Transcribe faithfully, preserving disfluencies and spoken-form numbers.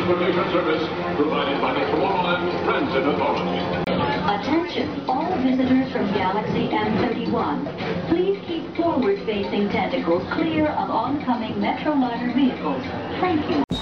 transportation service provided by the Tomorrowland Transit Authority. Attention, all visitors from Galaxy M thirty-one. Please keep forward-facing tentacles clear of oncoming Metroliner vehicles. Thank you.